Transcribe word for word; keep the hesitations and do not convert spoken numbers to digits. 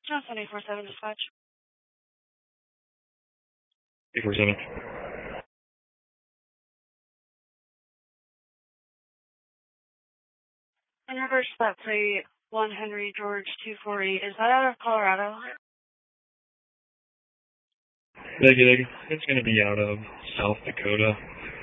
Johnson eight four seven dispatch. eight four seven. In reverse that plate, one Henry George two four eight. Is that out of Colorado? Negative. It's going to be out of South Dakota.